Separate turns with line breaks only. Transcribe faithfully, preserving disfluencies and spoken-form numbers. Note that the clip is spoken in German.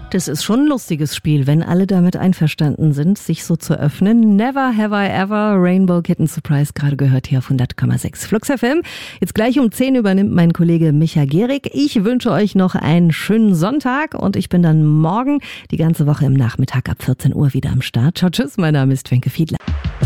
Das ist schon ein lustiges Spiel, wenn alle damit einverstanden sind, sich so zu öffnen. Never have I ever, Rainbow Kitten Surprise, gerade gehört hier auf hundert Komma sechs Flux F M. Jetzt gleich um zehn übernimmt mein Kollege Micha Gehrig. Ich wünsche euch noch einen schönen Sonntag und ich bin dann morgen die ganze Woche im Nachmittag ab vierzehn Uhr wieder am Start. Ciao, tschüss, mein Name ist Wenke Fiedler.